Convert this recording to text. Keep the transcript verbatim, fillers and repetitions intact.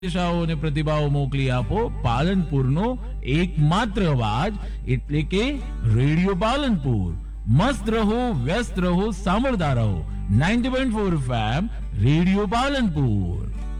દિશાઓ અને પ્રતિભાવો મોકલી આપો પાલનપુરનો એકમાત્ર અવાજ એટલે કે રેડિયો પાલનપુર. મસ્ત રહો, વ્યસ્ત રહો, સાંભળતા રહો ninety point four FM radio Palanpur.